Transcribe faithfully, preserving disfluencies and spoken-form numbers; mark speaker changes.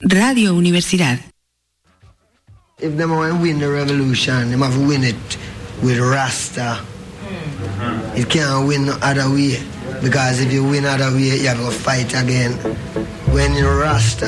Speaker 1: Radio Universidad.
Speaker 2: If them want to win the revolution, them have to win it with Rasta. Mm-hmm. It can't win no other way. Because if you win other way, you have to fight again. When you're Rasta,